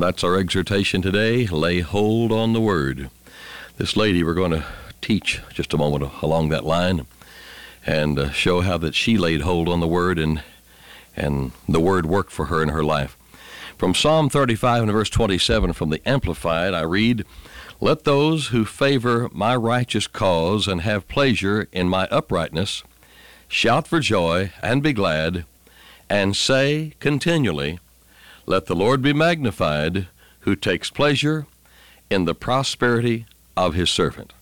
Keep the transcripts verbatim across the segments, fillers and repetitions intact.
That's our exhortation today. Lay hold on the Word. This lady, we're going to teach just a moment along that line and uh, show how that she laid hold on the Word and and the Word worked for her in her life. From Psalm thirty-five and verse twenty-seven from the Amplified, I read, "Let those who favor my righteous cause and have pleasure in my uprightness shout for joy and be glad, and say continually, let the Lord be magnified, who takes pleasure in the prosperity of his servant."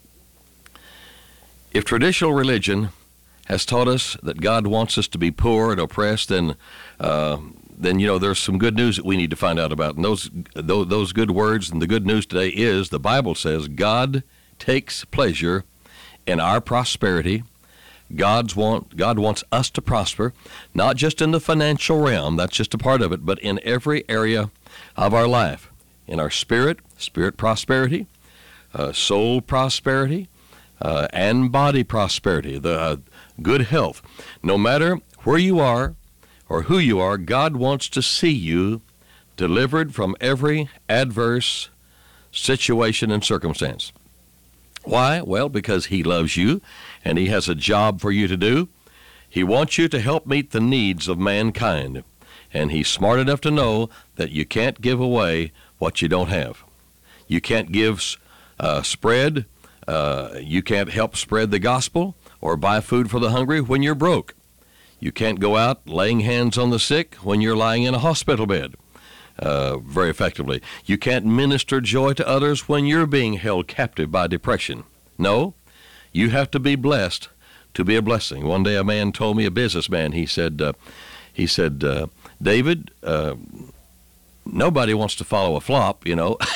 If traditional religion has taught us that God wants us to be poor and oppressed, then, uh, then you know, there's some good news that we need to find out about. And those, those, those good words and the good news today is the Bible says God takes pleasure in our prosperity. God's want, God wants us to prosper, not just in the financial realm, that's just a part of it, but in every area of our life, in our spirit, spirit prosperity, uh, soul prosperity, uh, and body prosperity, the uh, good health. No matter where you are or who you are, God wants to see you delivered from every adverse situation and circumstance. Why? Well, because he loves you and he has a job for you to do. He wants you to help meet the needs of mankind, and he's smart enough to know that you can't give away what you don't have. You can't give uh, spread, uh, you can't help spread the gospel or buy food for the hungry when you're broke. You can't go out laying hands on the sick when you're lying in a hospital bed. Uh, very effectively. You can't minister joy to others when you're being held captive by depression. No, you have to be blessed to be a blessing. One day a man told me, a businessman, he said, uh, he said, uh, David, uh, nobody wants to follow a flop, you know.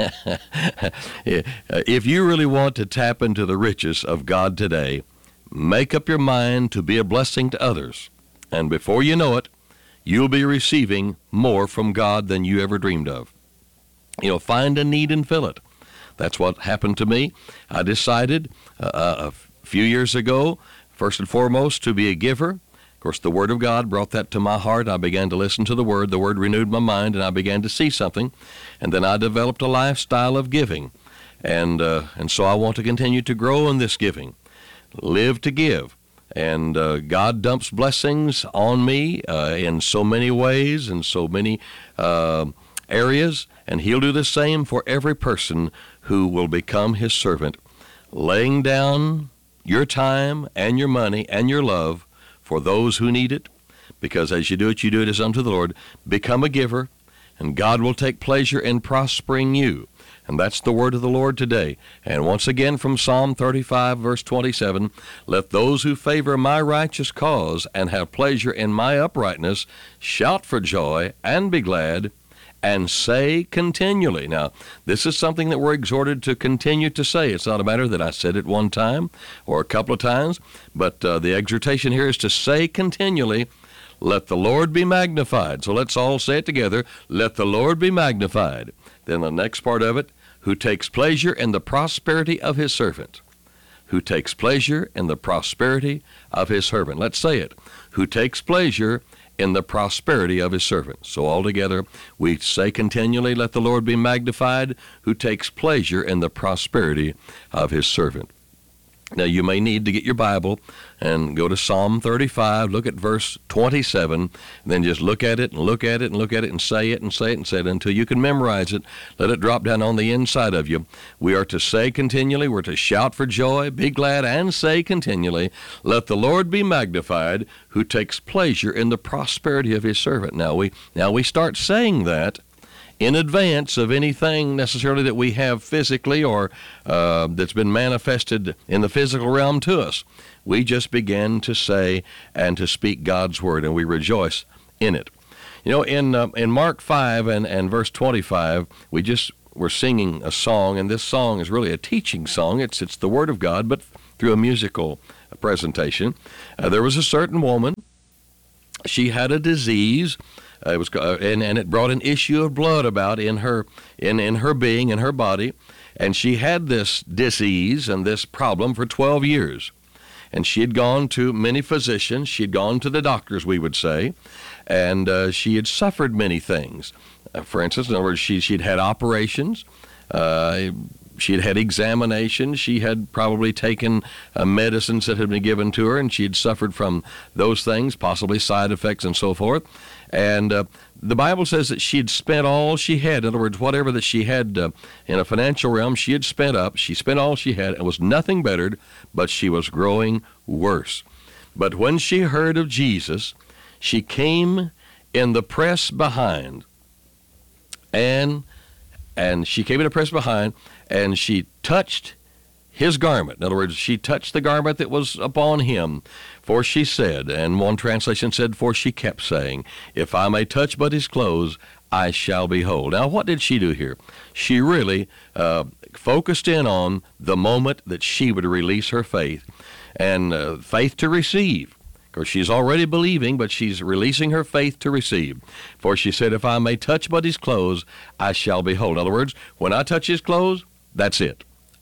If you really want to tap into the riches of God today, make up your mind to be a blessing to others. And before you know it, you'll be receiving more from God than you ever dreamed of. You know, find a need and fill it. That's what happened to me. I decided uh, a few years ago, first and foremost, to be a giver. Of course, the Word of God brought that to my heart. I began to listen to the Word. The Word renewed my mind, and I began to see something. And then I developed a lifestyle of giving. And, uh, and so I want to continue to grow in this giving. Live to give. And uh, God dumps blessings on me uh, in so many ways and so many uh, areas, and he'll do the same for every person who will become his servant, laying down your time and your money and your love for those who need it, because as you do it, you do it as unto the Lord. Become a giver, and God will take pleasure in prospering you. And that's the word of the Lord today. And once again from Psalm thirty-five, verse twenty-seven, let those who favor my righteous cause and have pleasure in my uprightness shout for joy and be glad and say continually. Now, this is something that we're exhorted to continue to say. It's not a matter that I said it one time or a couple of times, but uh, the exhortation here is to say continually, let the Lord be magnified. So let's all say it together, let the Lord be magnified. Then the next part of it, who takes pleasure in the prosperity of his servant. Who takes pleasure in the prosperity of his servant. Let's say it. Who takes pleasure in the prosperity of his servant. So altogether, we say continually, let the Lord be magnified, who takes pleasure in the prosperity of his servant. Now, you may need to get your Bible and go to Psalm thirty-five, look at verse twenty-seven, and then just look at it and look at it and look at it and say it and say it and say it until you can memorize it. Let it drop down on the inside of you. We are to say continually, we're to shout for joy, be glad, and say continually, let the Lord be magnified, who takes pleasure in the prosperity of his servant. Now we, now we start saying that in advance of anything necessarily that we have physically or uh, that's been manifested in the physical realm to us. We just begin to say and to speak God's word, and we rejoice in it. You know, in uh, in Mark five and, and verse twenty-five, we just were singing a song, and this song is really a teaching song. It's, it's the word of God, but through a musical presentation. Uh, there was a certain woman. She had a disease. Uh, it was, uh, and, and it brought an issue of blood about in her, in, in her being, in her body. And she had this disease and this problem for twelve years. And she had gone to many physicians. She had gone to the doctors, we would say. and uh, she had suffered many things. Uh, for instance, in other words, she, she'd had operations. Uh, She had had examinations. She had probably taken uh, medicines that had been given to her, and she had suffered from those things, possibly side effects and so forth. And uh, the Bible says that she had spent all she had. In other words, whatever that she had uh, in a financial realm, she had spent up. She spent all she had and was nothing bettered, but she was growing worse. But when she heard of Jesus, she came in the press behind, and and she came in the press behind, and she touched his garment. In other words, she touched the garment that was upon him. For she said, and one translation said, for she kept saying, if I may touch but his clothes, I shall be whole. Now, what did she do here? She really uh, focused in on the moment that she would release her faith, and uh, faith to receive. Of course, she's already believing, but she's releasing her faith to receive. For she said, if I may touch but his clothes, I shall be whole. In other words, when I touch his clothes, that's it.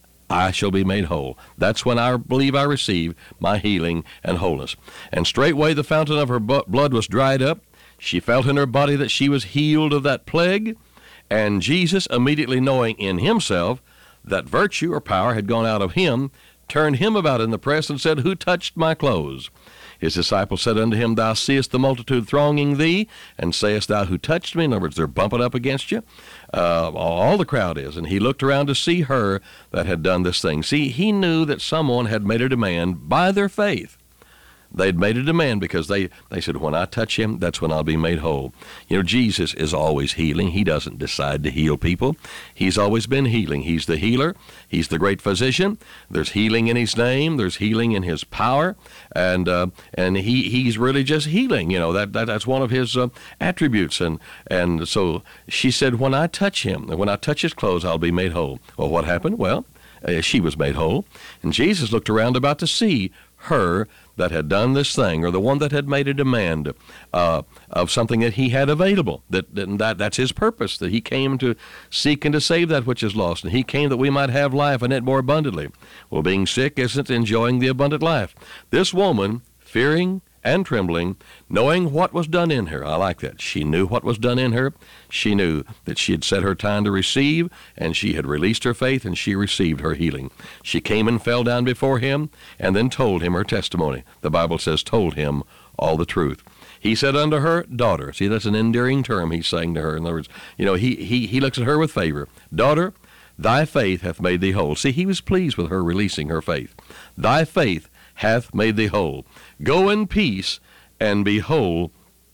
I shall be made whole. That's when I believe I receive my healing and wholeness. And straightway the fountain of her blood was dried up. She felt in her body that she was healed of that plague. And Jesus, immediately knowing in himself that virtue or power had gone out of him, turned him about in the press and said, who touched my clothes? His disciples said unto him, thou seest the multitude thronging thee, and sayest thou, who touched me? In other words, they're bumping up against you. Uh, all the crowd is. And he looked around to see her that had done this thing. See, he knew that someone had made a demand by their faith. They'd made a demand because they, they said, when I touch him, that's when I'll be made whole. You know, Jesus is always healing. He doesn't decide to heal people. He's always been healing. He's the healer. He's the great physician. There's healing in his name. There's healing in his power. And uh, and he he's really just healing. You know, that, that that's one of his uh, attributes. And, and so she said, when I touch him, when I touch his clothes, I'll be made whole. Well, what happened? Well, uh, she was made whole. And Jesus looked around about to see her that had done this thing, or the one that had made a demand uh, of something that he had available. That, that That's his purpose, that he came to seek and to save that which is lost. And he came that we might have life and it more abundantly. Well, being sick isn't enjoying the abundant life. This woman, fearing and trembling, knowing what was done in her. I like that. She knew what was done in her. She knew that she had set her time to receive, and she had released her faith, and she received her healing. She came and fell down before him, and then told him her testimony. The Bible says, told him all the truth. He said unto her, daughter. See, that's an endearing term he's saying to her. In other words, you know, he, he, he looks at her with favor. Daughter, thy faith hath made thee whole. See, he was pleased with her releasing her faith. Thy faith hath made thee whole. Go in peace and be whole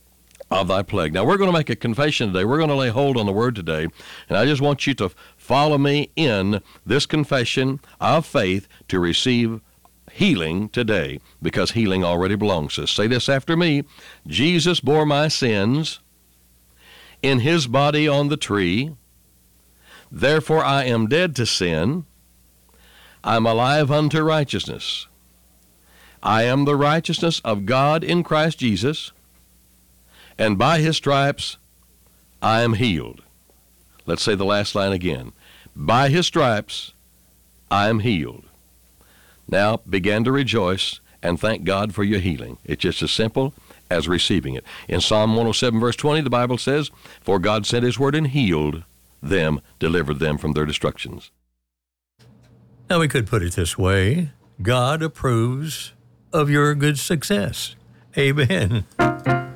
of thy plague. Now, we're going to make a confession today. We're going to lay hold on the word today, and I just want you to follow me in this confession of faith to receive healing today, because healing already belongs to us. Say this after me. Jesus bore my sins in his body on the tree. Therefore I am dead to sin. I'm alive unto righteousness. I am the righteousness of God in Christ Jesus, and by his stripes I am healed. Let's say the last line again. By his stripes I am healed. Now begin to rejoice and thank God for your healing. It's just as simple as receiving it. In Psalm one oh seven, verse twenty, the Bible says, for God sent his word and healed them, delivered them from their destructions. Now we could put it this way. God approves of your good success. Amen.